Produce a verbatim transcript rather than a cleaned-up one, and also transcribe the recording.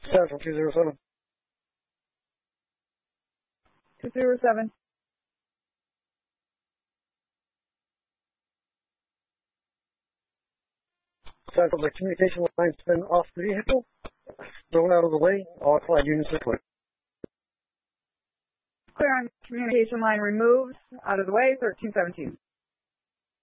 Central two zero seven. two zero seven. Central, the communication line's been off the vehicle, thrown out of the way, all flight units are clear. Clear on communication line removed, out of the way, thirteen seventeen.